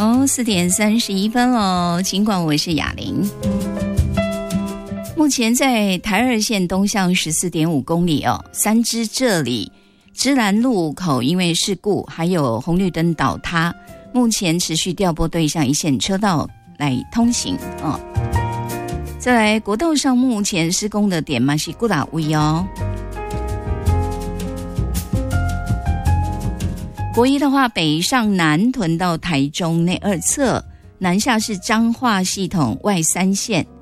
4:31咯，尽管我是雅玲。目前在台二线东向14.5公里三支这里芝兰路口因为事故还有红绿灯倒塌，目前持续调拨对向一线车道来通行再来国道上目前施工的点嘛是几大位国一的话，北上南屯到台中内二侧，南下是彰化系统外三线